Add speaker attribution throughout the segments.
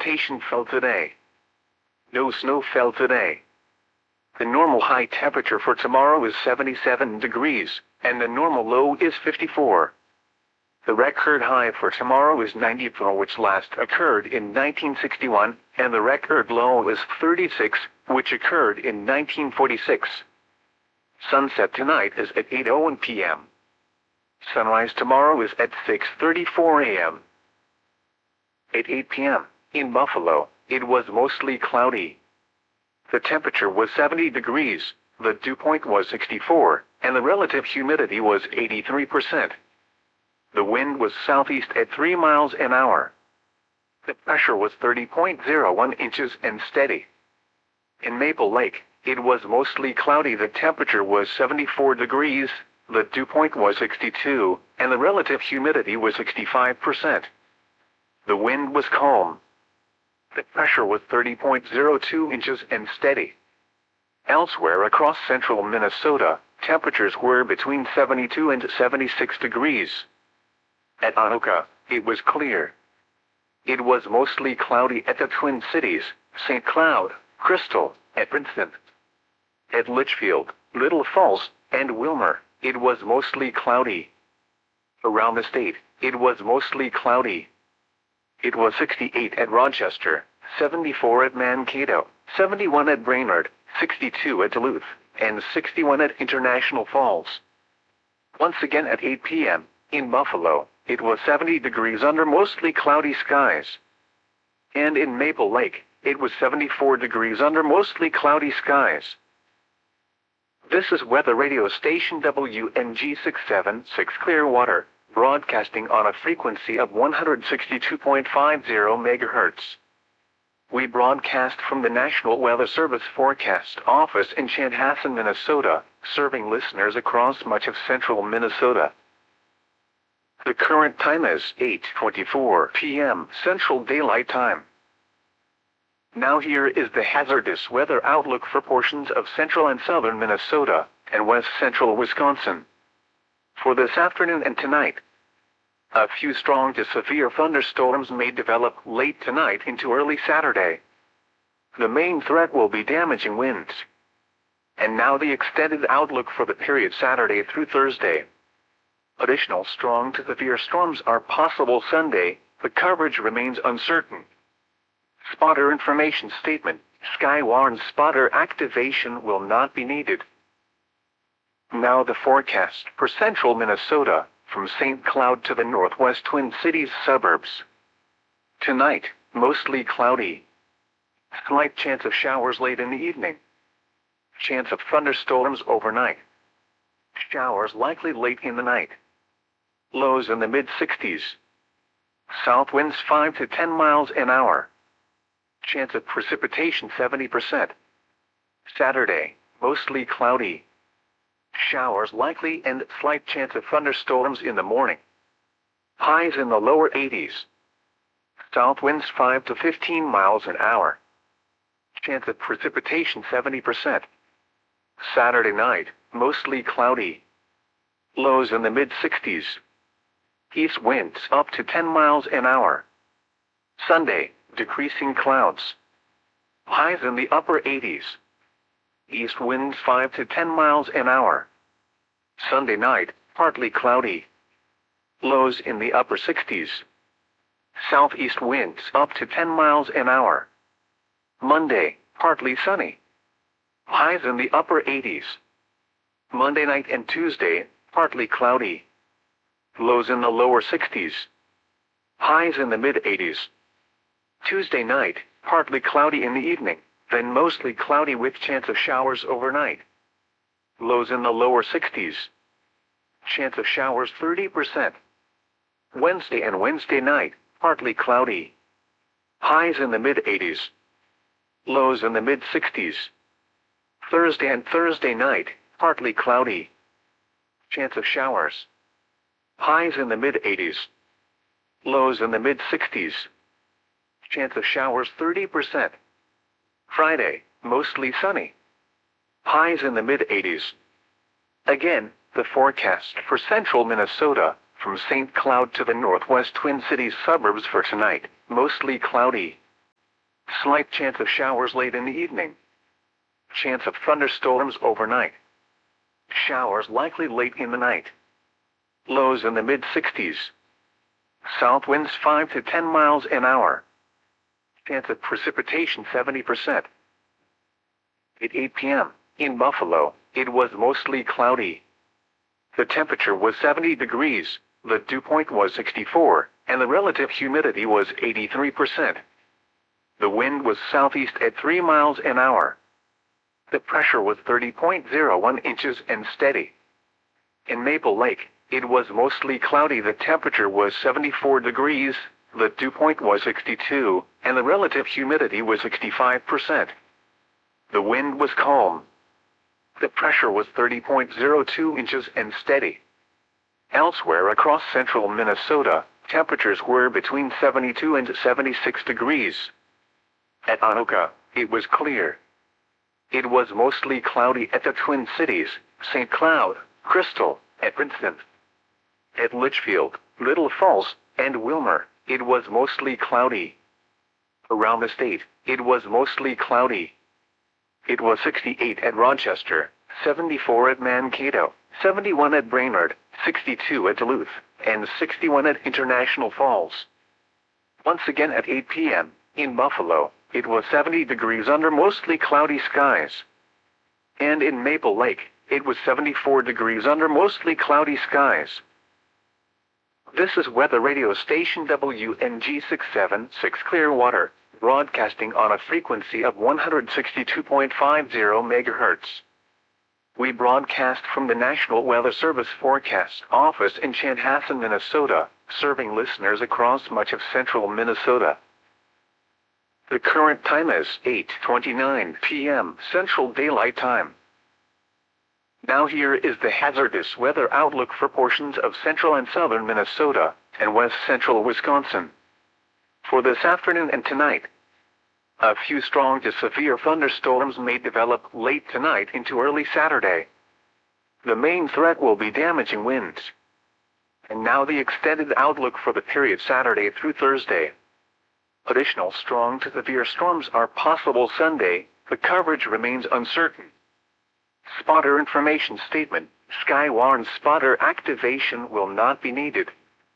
Speaker 1: precipitation fell today. No snow fell today. The normal high temperature for tomorrow is 77 degrees, and the normal low is 54. The record high for tomorrow is 94, which last occurred in 1961, and the record low is 36, which occurred in 1946. Sunset tonight is at 8:01 p.m. Sunrise tomorrow is at 6:34 a.m. At 8 p.m., in Buffalo, it was mostly cloudy. The temperature was 70 degrees, the dew point was 64, and the relative humidity was 83%. The wind was southeast at 3 miles an hour. The pressure was 30.01 inches and steady. In Maple Lake, it was mostly cloudy. The temperature was 74 degrees, the dew point was 62, and the relative humidity was 65%. The wind was calm. The pressure was 30.02 inches and steady. Elsewhere across central Minnesota, temperatures were between 72 and 76 degrees. At Anoka, it was clear. It was mostly cloudy at the Twin Cities, St. Cloud, Crystal, and Princeton. At Litchfield, Little Falls, and Wilmer, it was mostly cloudy. Around the state, it was mostly cloudy. It was 68 at Rochester, 74 at Mankato, 71 at Brainerd, 62 at Duluth, and 61 at International Falls. Once again at 8 p.m., in Buffalo, it was 70 degrees under mostly cloudy skies. And in Maple Lake, it was 74 degrees under mostly cloudy skies. This is weather radio station WNG 676 Clearwater, broadcasting on a frequency of 162.50 MHz. We broadcast from the National Weather Service Forecast Office in Chanhassen, Minnesota, serving listeners across much of central Minnesota. The current time is 8:24 p.m. Central Daylight Time. Now here is the hazardous weather outlook for portions of central and southern Minnesota, and west central Wisconsin. For this afternoon and tonight, a few strong to severe thunderstorms may develop late tonight into early Saturday. The main threat will be damaging winds. And now the extended outlook for the period Saturday through Thursday. Additional strong to severe storms are possible Sunday. The coverage remains uncertain. Spotter information statement. Skywarn spotter activation will not be needed. Now the forecast for central Minnesota, from St. Cloud to the northwest Twin Cities suburbs. Tonight, mostly cloudy. Slight chance of showers late in the evening. Chance of thunderstorms overnight. Showers likely late in the night. Lows in the mid-60s. South winds 5 to 10 miles an hour. Chance of precipitation 70%. Saturday, mostly cloudy. Showers likely and slight chance of thunderstorms in the morning. Highs in the lower 80s. South winds 5 to 15 miles an hour. Chance of precipitation 70%. Saturday night, mostly cloudy. Lows in the mid-60s. East winds up to 10 miles an hour. Sunday, decreasing clouds. Highs in the upper 80s. East winds 5 to 10 miles an hour. Sunday night, partly cloudy. Lows in the upper 60s. Southeast winds up to 10 miles an hour. Monday, partly sunny. Highs in the upper 80s. Monday night and Tuesday, partly cloudy. Lows in the lower 60s. Highs in the mid-80s. Tuesday night, partly cloudy in the evening, then mostly cloudy with chance of showers overnight. Lows in the lower 60s. Chance of showers 30%. Wednesday and Wednesday night, partly cloudy. Highs in the mid-80s. Lows in the mid-60s. Thursday and Thursday night, partly cloudy. Chance of showers. Highs in the mid-80s. Lows in the mid-60s. Chance of showers 30%. Friday, mostly sunny. Highs in the mid-80s. Again, the forecast for central Minnesota, from St. Cloud to the northwest Twin Cities suburbs for tonight, mostly cloudy. Slight chance of showers late in the evening. Chance of thunderstorms overnight. Showers likely late in the night. Lows in the mid-60s. South winds 5 to 10 miles an hour. Chance of precipitation 70%. At 8 p.m., in Buffalo, it was mostly cloudy. The temperature was 70 degrees, the dew point was 64, and the relative humidity was 83%. The wind was southeast at 3 miles an hour. The pressure was 30.01 inches and steady. In Maple Lake, it was mostly cloudy. The temperature was 74 degrees, the dew point was 62, and the relative humidity was 65%. The wind was calm. The pressure was 30.02 inches and steady. Elsewhere across central Minnesota, temperatures were between 72 and 76 degrees. At Anoka, it was clear. It was mostly cloudy at the Twin Cities, St. Cloud, Crystal, at Princeton. At Litchfield, Little Falls, and Wilmer, it was mostly cloudy. Around the state, it was mostly cloudy. It was 68 at Rochester, 74 at Mankato, 71 at Brainerd, 62 at Duluth, and 61 at International Falls. Once again at 8 p.m., in Buffalo, it was 70 degrees under mostly cloudy skies. And in Maple Lake, it was 74 degrees under mostly cloudy skies. This is weather radio station WNG 676 Clearwater, broadcasting on a frequency of 162.50 MHz. We broadcast from the National Weather Service Forecast Office in Chanhassen, Minnesota, serving listeners across much of central Minnesota. The current time is 8:29 p.m. Central Daylight Time. Now here is the hazardous weather outlook for portions of central and southern Minnesota and west central Wisconsin. For this afternoon and tonight, a few strong to severe thunderstorms may develop late tonight into early Saturday. The main threat will be damaging winds. And now the extended outlook for the period Saturday through Thursday. Additional strong to severe storms are possible Sunday, but coverage remains uncertain. Spotter information statement: Skywarn spotter activation will not be needed.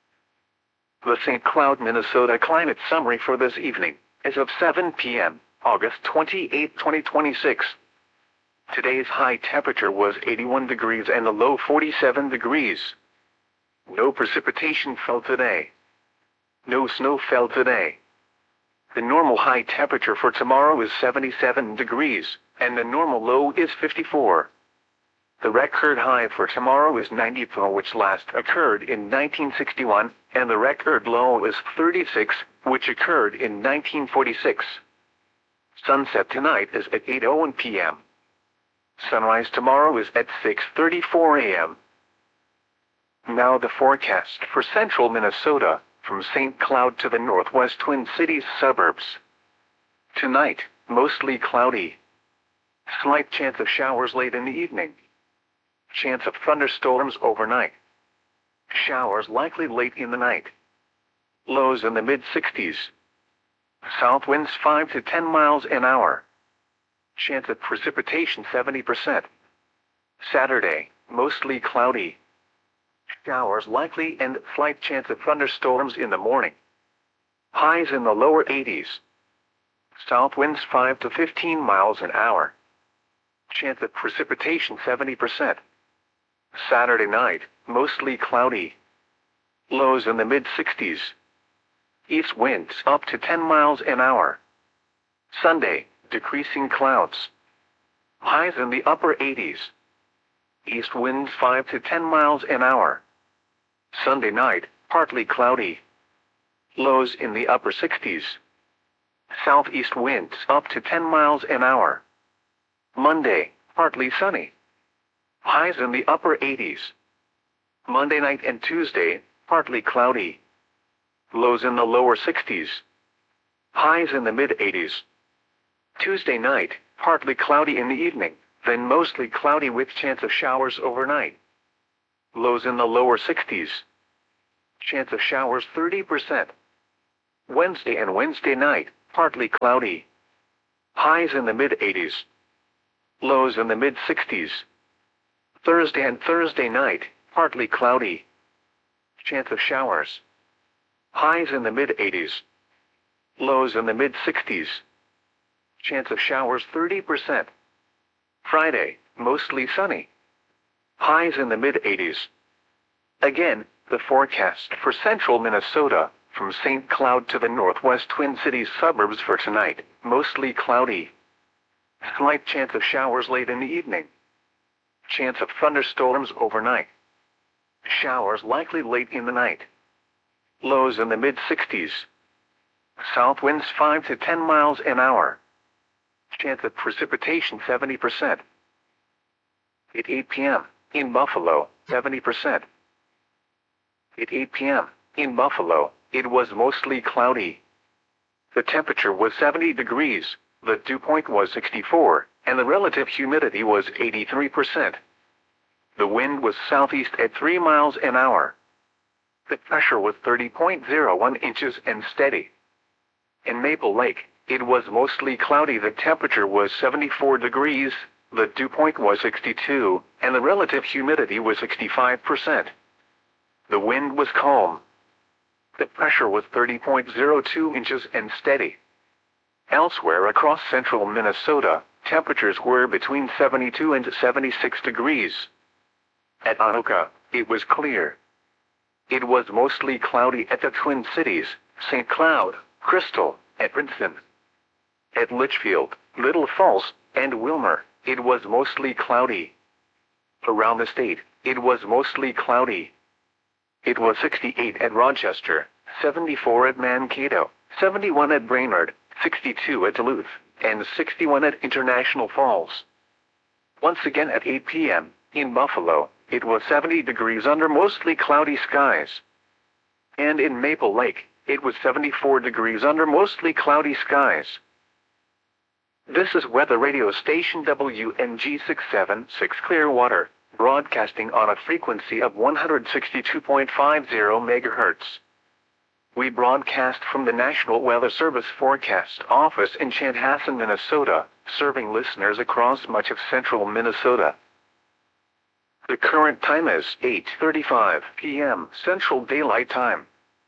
Speaker 1: The St. Cloud, Minnesota climate summary for this evening, as of 7 p.m., August 28, 2026. Today's high temperature was 81 degrees and the low 47 degrees. No precipitation fell today. No snow fell today. The normal high temperature for tomorrow is 77 degrees, and the normal low is 54. The record high for tomorrow is 94, which last occurred in 1961, and the record low is 36, which occurred in 1946. Sunset tonight is at 8:01 p.m. Sunrise tomorrow is at 6:34 a.m. Now the forecast for central Minnesota, from St. Cloud to the northwest Twin Cities suburbs. Tonight, mostly cloudy. Slight chance of showers late in the evening. Chance of thunderstorms overnight. Showers likely late in the night. Lows in the mid-60s. South winds 5 to 10 miles an hour. Chance of precipitation 70%. Saturday, mostly cloudy. Showers likely and slight chance of thunderstorms in the morning. Highs in the lower 80s. South winds 5 to 15 miles an hour. Chance of precipitation 70%. Saturday night, mostly cloudy. Lows in the mid-60s. East winds up to 10 miles an hour. Sunday, decreasing clouds. Highs in the upper 80s. East winds 5 to 10 miles an hour. Sunday night, partly cloudy. Lows in the upper 60s. Southeast winds up to 10 miles an hour. Monday, partly sunny. Highs in the upper 80s. Monday night and Tuesday, partly cloudy. Lows in the lower 60s. Highs in the mid-80s. Tuesday night, partly cloudy in the evening, then mostly cloudy with chance of showers overnight. Lows in the lower 60s. Chance of showers 30%. Wednesday and Wednesday night, partly cloudy. Highs in the mid-80s. Lows in the mid-60s. Thursday and Thursday night, partly cloudy. Chance of showers. Highs in the mid-80s. Lows in the mid-60s. Chance of showers 30%. Friday, mostly sunny. Highs in the mid-80s. Again, the forecast for central Minnesota, from St. Cloud to the northwest Twin Cities suburbs for tonight, mostly cloudy. Slight chance of showers late in the evening. Chance of thunderstorms overnight. Showers likely late in the night. Lows in the mid-60s. South winds 5 to 10 miles an hour. Chance of precipitation 70%. At 8 p.m., in Buffalo, 70%. At 8 p.m., in Buffalo, it was mostly cloudy. The temperature was 70 degrees, the dew point was 64, and the relative humidity was 83%. The wind was southeast at 3 miles an hour. The pressure was 30.01 inches and steady. In Maple Lake, it was mostly cloudy. The temperature was 74 degrees, the dew point was 62, and the relative humidity was 65%. The wind was calm. The pressure was 30.02 inches and steady. Elsewhere across central Minnesota, temperatures were between 72 and 76 degrees. At Anoka, it was clear. It was mostly cloudy at the Twin Cities, St. Cloud, Crystal, Edmonton. At Litchfield, Little Falls, and Wilmer, it was mostly cloudy. Around the state, it was mostly cloudy. It was 68 at Rochester, 74 at Mankato, 71 at Brainerd, 62 at Duluth, and 61 at International Falls. Once again at 8 p.m., in Buffalo, it was 70 degrees under mostly cloudy skies. And in Maple Lake, it was 74 degrees under mostly cloudy skies. This is weather radio station WNG 676 Clearwater, broadcasting on a frequency of 162.50 MHz. We broadcast from the National Weather Service Forecast Office in Chanhassen, Minnesota, serving listeners across much of central Minnesota. The current time is 8:35 p.m. Central Daylight Time.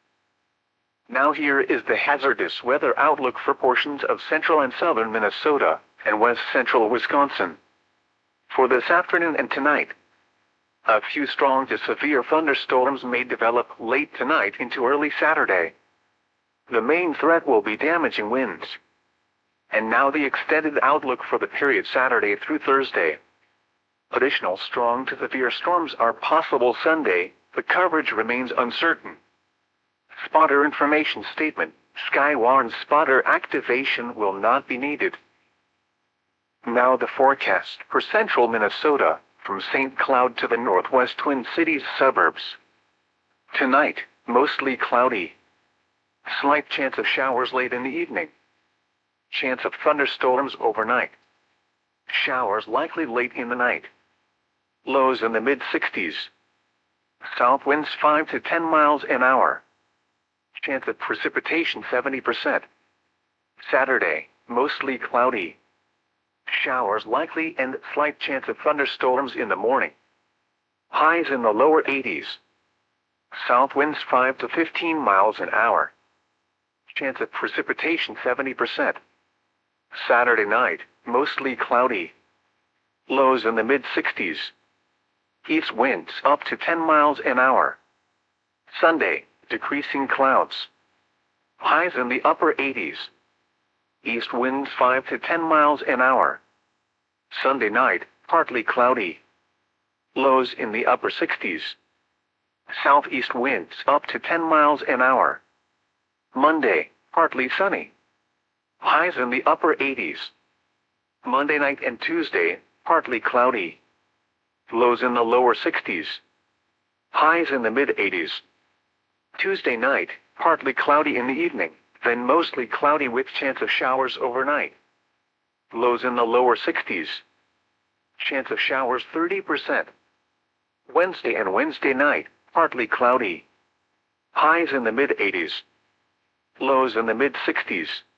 Speaker 1: Now here is the hazardous weather outlook for portions of central and southern Minnesota and west central Wisconsin. For this afternoon and tonight, a few strong to severe thunderstorms may develop late tonight into early Saturday. The main threat will be damaging winds. And now the extended outlook for the period Saturday through Thursday. Additional strong to severe storms are possible Sunday, but coverage remains uncertain. Spotter information statement: Skywarn spotter activation will not be needed. Now the forecast for central Minnesota, from St. Cloud to the northwest Twin Cities suburbs. Tonight, mostly cloudy. Slight chance of showers late in the evening. Chance of thunderstorms overnight. Showers likely late in the night. Lows in the mid-60s. South winds 5 to 10 miles an hour. Chance of precipitation 70%. Saturday, mostly cloudy. Showers likely and slight chance of thunderstorms in the morning. Highs in the lower 80s. South winds 5 to 15 miles an hour. Chance of precipitation 70%. Saturday night, mostly cloudy. Lows in the mid-60s. East winds up to 10 miles an hour. Sunday, decreasing clouds. Highs in the upper 80s. East winds 5 to 10 miles an hour. Sunday night, partly cloudy. Lows in the upper 60s. Southeast winds up to 10 miles an hour. Monday, partly sunny. Highs in the upper 80s. Monday night and Tuesday, partly cloudy. Lows in the lower 60s. Highs in the mid-80s. Tuesday night, partly cloudy in the evening, then mostly cloudy with chance of showers overnight. Lows in the lower 60s. Chance of showers 30%. Wednesday and Wednesday night, partly cloudy. Highs in the mid-80s. Lows in the mid-60s.